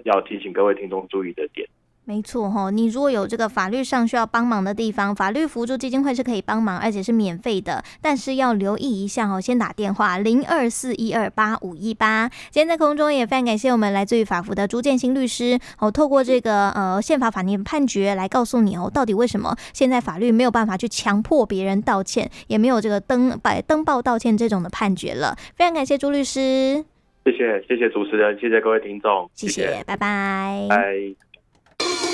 要提醒各位听众注意的点。 没错齁，你如果有这个法律上需要帮忙的地方，法律扶助基金会是可以帮忙，而且是免费的，但是要留意一下齁，先打电话0241285518。今天在空中也非常感谢我们来自于法服的朱建新律师透过这个宪法法庭判决来告诉你到底为什么现在法律没有办法去强迫别人道歉，也没有这个登报道歉这种的判决了。非常感谢朱律师， 谢谢主持人，谢谢各位听众， 谢谢，拜拜。 拜。